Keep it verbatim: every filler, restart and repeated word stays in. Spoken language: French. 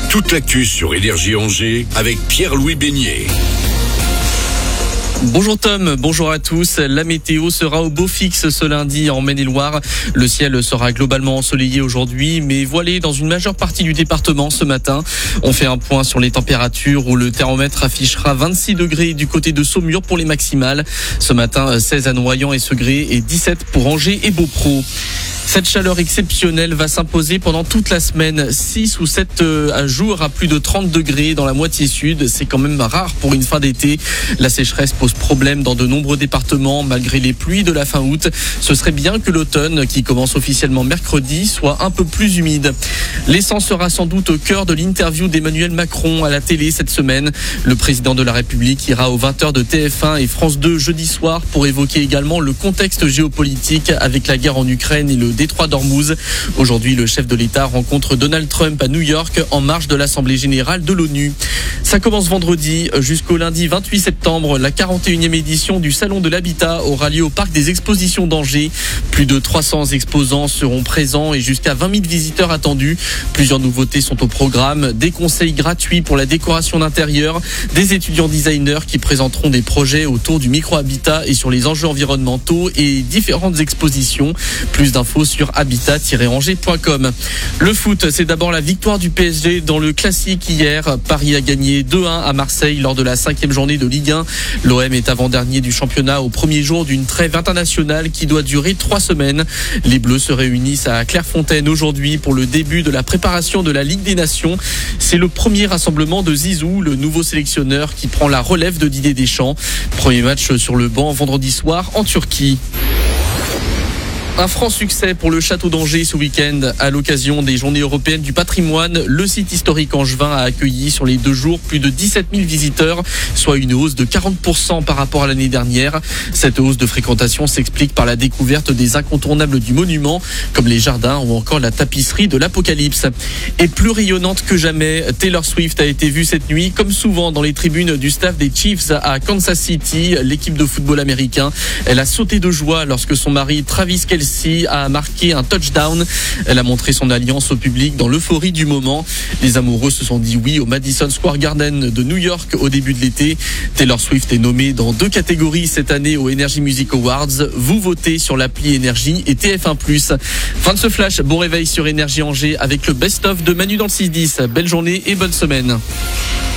Toute l'actu sur Énergie Angers avec Pierre-Louis Beignet. Bonjour Tom, bonjour à tous. La météo sera au beau fixe ce lundi en Maine-et-Loire. Le ciel sera globalement ensoleillé aujourd'hui, mais voilé dans une majeure partie du département ce matin. On fait un point sur les températures où le thermomètre affichera vingt-six degrés du côté de Saumur pour les maximales. Ce matin, seize à Noyant et Segré et dix-sept pour Angers et Beaupro. Cette chaleur exceptionnelle va s'imposer pendant toute la semaine. six ou sept jours à plus de trente degrés dans la moitié sud. C'est quand même rare pour une fin d'été. La sécheresse pose problème dans de nombreux départements malgré les pluies de la fin août. Ce serait bien que l'automne, qui commence officiellement mercredi, soit un peu plus humide. L'essence sera sans doute au cœur de l'interview d'Emmanuel Macron à la télé cette semaine. Le président de la République ira aux vingt heures de T F un et France deux jeudi soir pour évoquer également le contexte géopolitique avec la guerre en Ukraine et le détroit d'Ormuz. Aujourd'hui, le chef de l'État rencontre Donald Trump à New York en marge de l'Assemblée générale de l'ONU. Ça commence vendredi jusqu'au lundi vingt-huit septembre. La quarante et unième édition du Salon de l'Habitat aura lieu au Parc des Expositions d'Angers. Plus de trois cents exposants seront présents et jusqu'à vingt mille visiteurs attendus. Plusieurs nouveautés sont au programme. Des conseils gratuits pour la décoration d'intérieur. Des étudiants designers qui présenteront des projets autour du micro-habitat et sur les enjeux environnementaux et différentes expositions. Plus d'infos sur habitat tiret angers point com. Le foot, c'est d'abord la victoire du P S G dans le classique hier. Paris a gagné deux un à Marseille lors de la cinquième journée de Ligue un. L'O M est avant-dernier du championnat au premier jour d'une trêve internationale qui doit durer trois semaines. Les Bleus se réunissent à Clairefontaine aujourd'hui pour le début de la préparation de la Ligue des Nations. C'est le premier rassemblement de Zizou, le nouveau sélectionneur qui prend la relève de Didier Deschamps. Premier match sur le banc vendredi soir en Turquie. Un franc succès pour le château d'Angers ce week-end. À l'occasion des Journées européennes du patrimoine, le site historique angevin a accueilli sur les deux jours plus de dix-sept mille visiteurs, soit une hausse de quarante pour cent par rapport à l'année dernière. Cette hausse de fréquentation s'explique par la découverte des incontournables du monument, comme les jardins ou encore la tapisserie de l'Apocalypse. Et plus rayonnante que jamais, Taylor Swift a été vue cette nuit, comme souvent dans les tribunes du staff des Chiefs à Kansas City, l'équipe de football américain. Elle a sauté de joie lorsque son mari Travis Kelce a marqué un touchdown. Elle a montré son alliance au public dans l'euphorie du moment. Les amoureux se sont dit oui au Madison Square Garden de New York au début de l'été. Taylor Swift est nommée dans deux catégories cette année aux Energy Music Awards. Vous votez sur l'appli Énergie et T F un plus. Fin de ce flash, bon réveil sur Énergie Angers avec le best-of de Manu dans le six dix. Belle journée et bonne semaine.